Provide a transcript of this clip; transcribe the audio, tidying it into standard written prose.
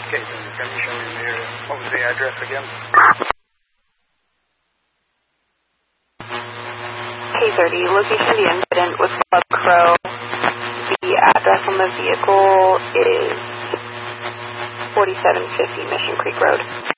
Okay, can you show me the area? What was the address again? K30, location of the incident was Club Crow. The address on the vehicle is 4750 Mission Creek Road.